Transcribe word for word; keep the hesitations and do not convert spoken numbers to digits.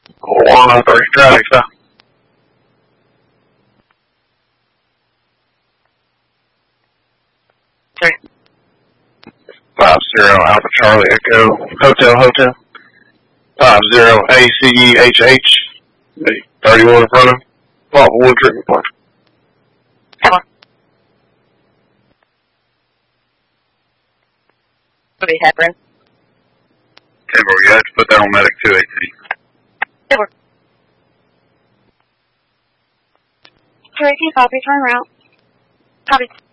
one three traffic stop. Three. Five zero Alpha Charlie Echo Hotel Hotel. Five zero A C E H H. Thirty-one in front of him. Fault one treatment point. Come on. What do you have, Brent? Timber, you have to put that on medic two eighteen. Timber. two eighteen, copy, turn around. Copy.